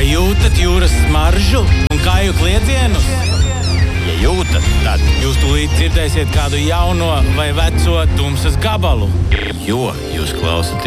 Vai jūtat jūras smaržu un kāju kliedzienus? Ja jūtat, tad jūs tūlīt dzirdēsiet kādu jauno vai veco tumsas gabalu, jo jūs klausāties